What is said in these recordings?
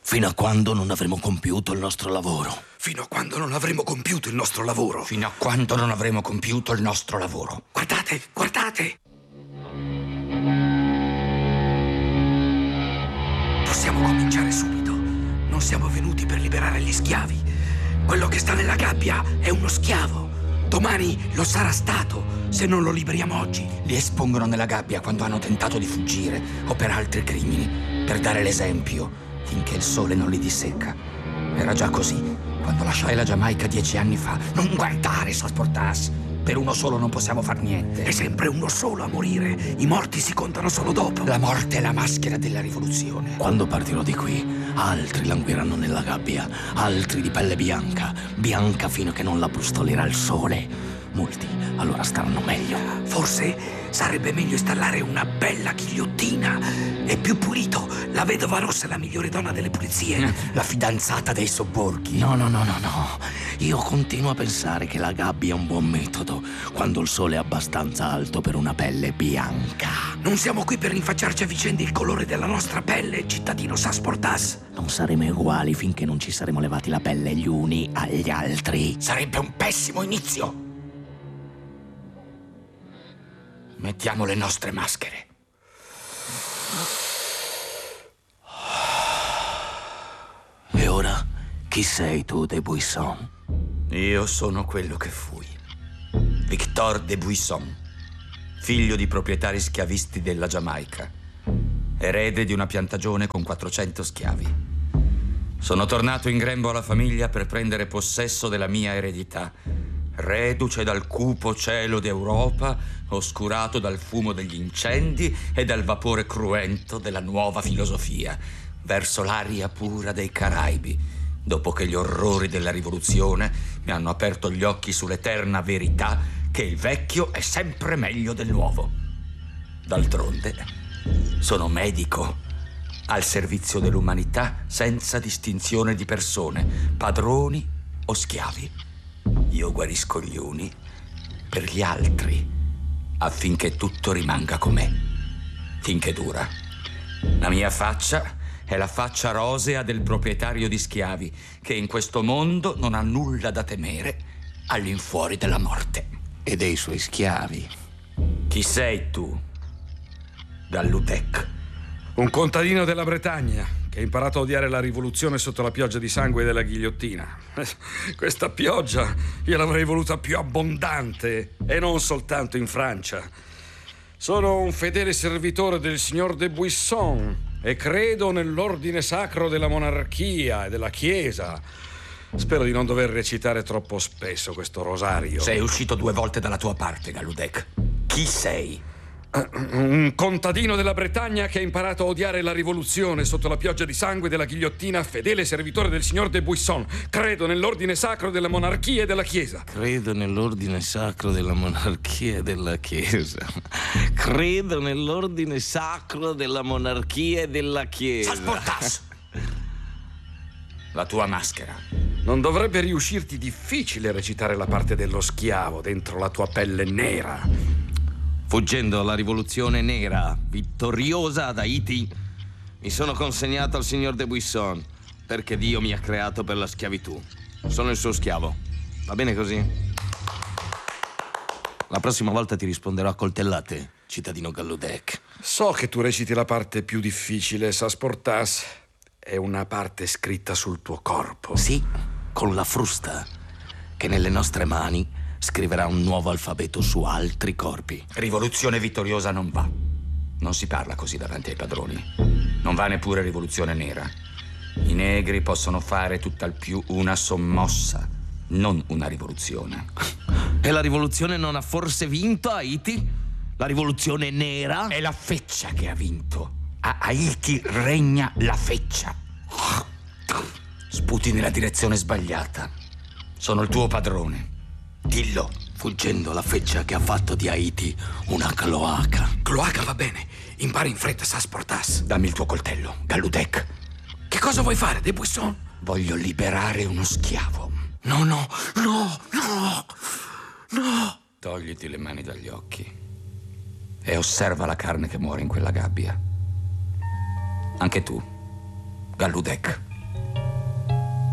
Fino a quando non avremo compiuto il nostro lavoro. Fino a quando non avremo compiuto il nostro lavoro. Fino a quando non avremo compiuto il nostro lavoro. Guardate, guardate! Possiamo cominciare subito. Non siamo venuti per liberare gli schiavi. Quello che sta nella gabbia è uno schiavo. Domani lo sarà stato, se non lo liberiamo oggi. Li espongono nella gabbia quando hanno tentato di fuggire o per altri crimini, per dare l'esempio, finché il sole non li dissecca. Era già così quando lasciai la Giamaica 10 anni fa. Non guardare, Sasportas. Per uno solo non possiamo far niente. È sempre uno solo a morire. I morti si contano solo dopo. La morte è la maschera della rivoluzione. Quando partirò di qui, altri languiranno nella gabbia, altri di pelle bianca, bianca fino a che non la brustolerà il sole. Molti allora staranno meglio. Forse sarebbe meglio installare una bella ghigliottina. È più pulito. La vedova rossa è la migliore donna delle pulizie. La fidanzata dei sobborghi. No. Io continuo a pensare che la gabbia è un buon metodo quando il sole è abbastanza alto per una pelle bianca. Non siamo qui per rinfacciarci a vicenda il colore della nostra pelle, cittadino Sasportas. Non saremo uguali finché non ci saremo levati la pelle gli uni agli altri. Sarebbe un pessimo inizio. Mettiamo le nostre maschere. E ora, chi sei tu, De Buisson? Io sono quello che fui. Victor de Buisson, figlio di proprietari schiavisti della Giamaica, erede di una piantagione con 400 schiavi. Sono tornato in grembo alla famiglia per prendere possesso della mia eredità, reduce dal cupo cielo d'Europa, oscurato dal fumo degli incendi e dal vapore cruento della nuova filosofia, verso l'aria pura dei Caraibi, dopo che gli orrori della rivoluzione mi hanno aperto gli occhi sull'eterna verità che il vecchio è sempre meglio del nuovo. D'altronde, sono medico al servizio dell'umanità senza distinzione di persone, padroni o schiavi. Io guarisco gli uni per gli altri, affinché tutto rimanga com'è, finché dura. La mia faccia è la faccia rosea del proprietario di schiavi, che in questo mondo non ha nulla da temere all'infuori della morte. E dei suoi schiavi. Chi sei tu, Galludec? Un contadino della Bretagna che ha imparato a odiare la rivoluzione sotto la pioggia di sangue della ghigliottina. Questa pioggia io l'avrei voluta più abbondante e non soltanto in Francia. Sono un fedele servitore del signor de Buisson e credo nell'ordine sacro della monarchia e della Chiesa. Spero di non dover recitare troppo spesso questo rosario. Sei uscito 2 volte dalla tua parte, Galludec. Chi sei? Un contadino della Bretagna che ha imparato a odiare la rivoluzione sotto la pioggia di sangue della ghigliottina, fedele servitore del signor de Buisson. Credo nell'ordine sacro della monarchia e della Chiesa. Credo nell'ordine sacro della monarchia e della Chiesa. Credo nell'ordine sacro della monarchia e della Chiesa. Sasportas! La tua maschera. Non dovrebbe riuscirti difficile recitare la parte dello schiavo dentro la tua pelle nera. Fuggendo alla rivoluzione nera, vittoriosa ad Haiti, mi sono consegnato al signor de Buisson, perché Dio mi ha creato per la schiavitù. Sono il suo schiavo. Va bene così? La prossima volta ti risponderò a coltellate, cittadino Galludec. So che tu reciti la parte più difficile, Sasportas. È una parte scritta sul tuo corpo. Sì, con la frusta, che nelle nostre mani scriverà un nuovo alfabeto su altri corpi. Rivoluzione vittoriosa non va. Non si parla così davanti ai padroni. Non va neppure rivoluzione nera. I negri possono fare tutt'al più una sommossa, non una rivoluzione. E la rivoluzione non ha forse vinto a Haiti? La rivoluzione nera? È la feccia che ha vinto. A Haiti regna la feccia. Sputi nella direzione sbagliata. Sono il tuo padrone. Dillo. Fuggendo la feccia che ha fatto di Haiti una cloaca. Cloaca va bene. Impari in fretta, Sasportas. Dammi il tuo coltello, Galludec. Che cosa vuoi fare, de Buisson? Voglio liberare uno schiavo. No. Togliti le mani dagli occhi e osserva la carne che muore in quella gabbia. Anche tu, Galludec.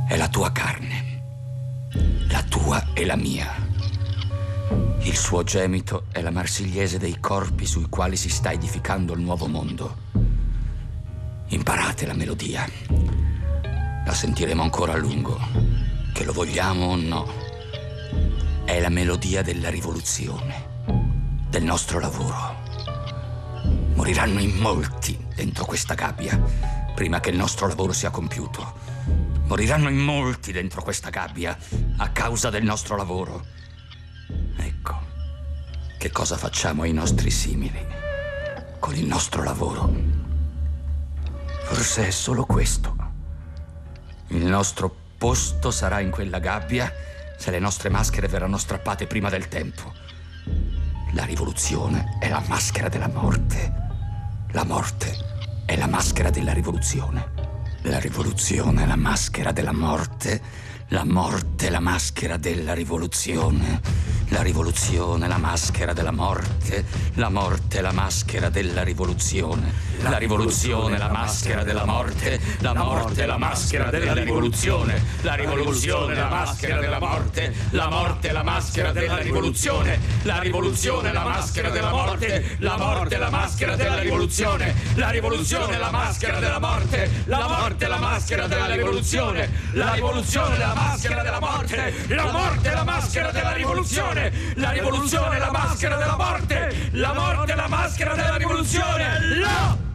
è la tua carne, la tua e la mia. Il suo gemito è la Marsigliese dei corpi sui quali si sta edificando il nuovo mondo. Imparate la melodia. La sentiremo ancora a lungo, che lo vogliamo o no. È la melodia della rivoluzione, del nostro lavoro. Moriranno in molti dentro questa gabbia prima che il nostro lavoro sia compiuto. Moriranno in molti dentro questa gabbia a causa del nostro lavoro. Ecco, che cosa facciamo ai nostri simili con il nostro lavoro? Forse è solo questo. Il nostro posto sarà in quella gabbia se le nostre maschere verranno strappate prima del tempo. La rivoluzione è la maschera della morte. La morte è la maschera della rivoluzione. La rivoluzione è la maschera della morte. La morte è la maschera della rivoluzione. La rivoluzione è la maschera della morte. La morte è la maschera della rivoluzione. La rivoluzione è la maschera della morte. La morte è la maschera della rivoluzione. La rivoluzione è la maschera della morte. La morte è la maschera della rivoluzione. La rivoluzione è la maschera della morte. La morte è la maschera della rivoluzione. La rivoluzione è la maschera della morte. La morte è la maschera della rivoluzione. La rivoluzione è la maschera della morte. La morte è la maschera della rivoluzione. La rivoluzione è la maschera della morte. La morte è la maschera della rivoluzione.